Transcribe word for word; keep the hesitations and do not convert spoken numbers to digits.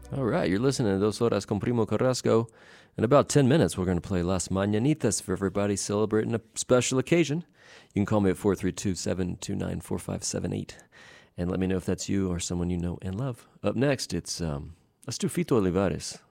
All right, you're listening to Dos Horas con Primo Carrasco. In about ten minutes, we're going to play Las Mañanitas for everybody celebrating a special occasion. You can call me at four three two, seven two nine, four five seven eight and let me know if that's you or someone you know and love. Up next, it's, um, let's do Fito Olivares.